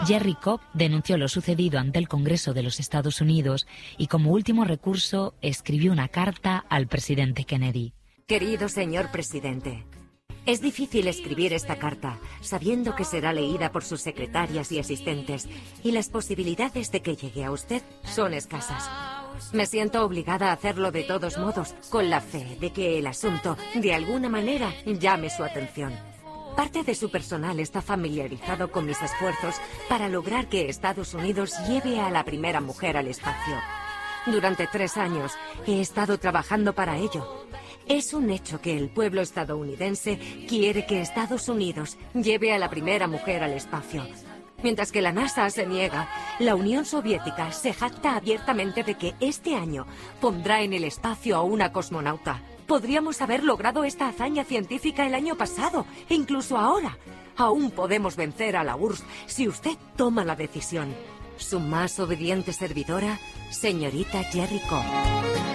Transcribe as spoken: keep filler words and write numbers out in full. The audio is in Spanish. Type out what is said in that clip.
Jerry Cobb denunció lo sucedido ante el Congreso de los Estados Unidos y como último recurso escribió una carta al presidente Kennedy. Querido señor presidente, es difícil escribir esta carta sabiendo que será leída por sus secretarias y asistentes y las posibilidades de que llegue a usted son escasas. Me siento obligada a hacerlo de todos modos, con la fe de que el asunto, de alguna manera, llame su atención. Parte de su personal está familiarizado con mis esfuerzos para lograr que Estados Unidos lleve a la primera mujer al espacio. Durante tres años he estado trabajando para ello. Es un hecho que el pueblo estadounidense quiere que Estados Unidos lleve a la primera mujer al espacio. Mientras que la NASA se niega, la Unión Soviética se jacta abiertamente de que este año pondrá en el espacio a una cosmonauta. Podríamos haber logrado esta hazaña científica el año pasado, e incluso ahora. Aún podemos vencer a la U R S S si usted toma la decisión. Su más obediente servidora, señorita Jerry Cobb.